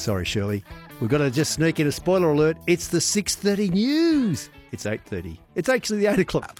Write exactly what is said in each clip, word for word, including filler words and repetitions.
Sorry, Shirley. We've got to just sneak in a spoiler alert. It's the six thirty news. It's eight thirty. It's actually the eight o'clock.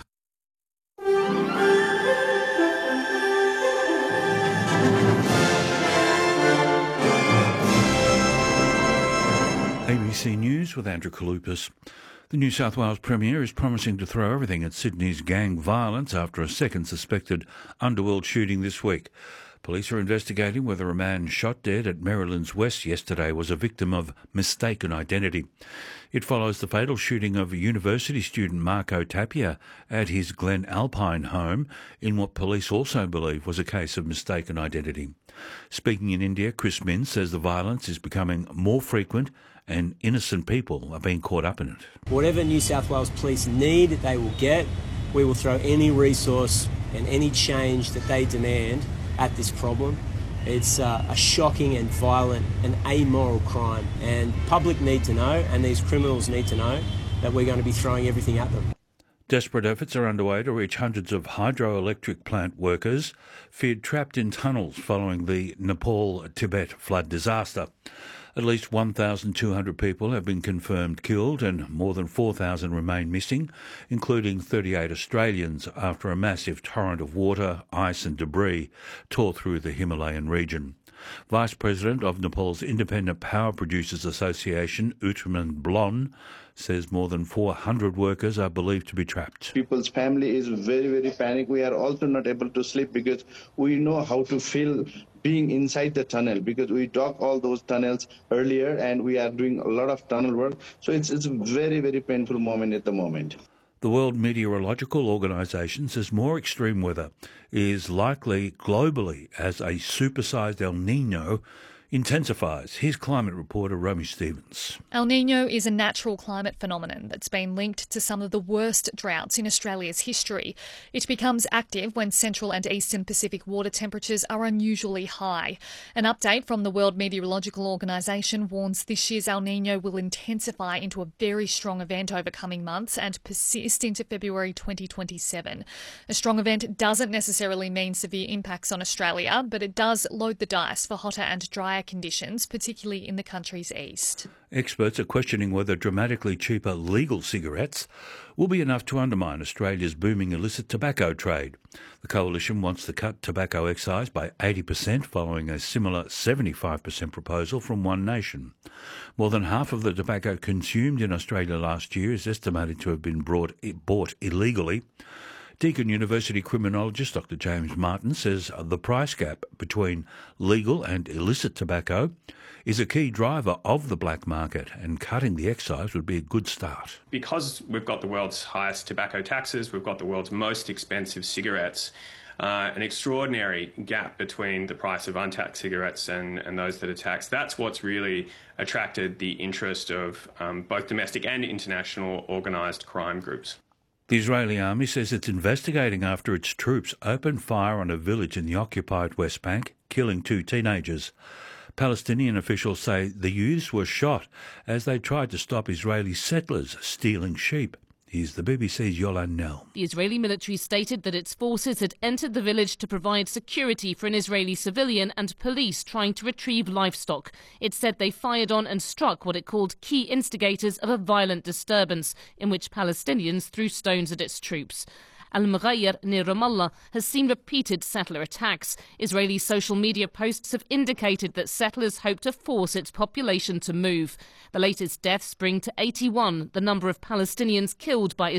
A B C News with Andrew Kalupas. The New South Wales Premier is promising to throw everything at Sydney's gang violence after a second suspected underworld shooting this week. Police are investigating whether a man shot dead at Maryland's West yesterday was a victim of mistaken identity. It follows the fatal shooting of university student Marco Tapia at his Glen Alpine home in what police also believe was a case of mistaken identity. Speaking in India, Chris Minns says the violence is becoming more frequent and innocent people are being caught up in it. Whatever New South Wales Police need, they will get. We will throw any resource and any change that they demand at this problem. It's uh, a shocking and violent and amoral crime, and public need to know, and these criminals need to know, that we're going to be throwing everything at them. Desperate efforts are underway to reach hundreds of hydroelectric plant workers feared trapped in tunnels following the Nepal-Tibet flood disaster. At least one thousand two hundred people have been confirmed killed and more than four thousand remain missing, including thirty-eight Australians, after a massive torrent of water, ice and debris tore through the Himalayan region. Vice President of Nepal's Independent Power Producers Association, Uttman Blon, says more than four hundred workers are believed to be trapped. People's family is very, very panicked. We are also not able to sleep because we know how to feel being inside the tunnel, because we dug all those tunnels earlier and we are doing a lot of tunnel work. So it's, it's a very, very painful moment at the moment. The World Meteorological Organization says more extreme weather is likely globally as a supersized El Niño intensifies. Here's climate reporter Romy Stevens. El Niño is a natural climate phenomenon that's been linked to some of the worst droughts in Australia's history. It becomes active when central and eastern Pacific water temperatures are unusually high. An update from the World Meteorological Organization warns this year's El Niño will intensify into a very strong event over coming months and persist into February twenty twenty-seven. A strong event doesn't necessarily mean severe impacts on Australia, but it does load the dice for hotter and drier conditions, particularly in the country's east. Experts are questioning whether dramatically cheaper legal cigarettes will be enough to undermine Australia's booming illicit tobacco trade. The Coalition wants to cut tobacco excise by eighty percent following a similar seventy-five percent proposal from One Nation. More than half of the tobacco consumed in Australia last year is estimated to have been brought, bought illegally. Deakin University criminologist Doctor James Martin says the price gap between legal and illicit tobacco is a key driver of the black market, and cutting the excise would be a good start. Because we've got the world's highest tobacco taxes, we've got the world's most expensive cigarettes, uh, an extraordinary gap between the price of untaxed cigarettes and, and those that are taxed. That's what's really attracted the interest of um, both domestic and international organised crime groups. The Israeli army says it's investigating after its troops opened fire on a village in the occupied West Bank, killing two teenagers. Palestinian officials say the youths were shot as they tried to stop Israeli settlers stealing sheep. Here's the B B C's Yolan Nell. The Israeli military stated that its forces had entered the village to provide security for an Israeli civilian and police trying to retrieve livestock. It said they fired on and struck what it called key instigators of a violent disturbance in which Palestinians threw stones at its troops. Al-Mughayr near Ramallah has seen repeated settler attacks. Israeli social media posts have indicated that settlers hope to force its population to move. The latest deaths bring to eighty-one the number of Palestinians killed by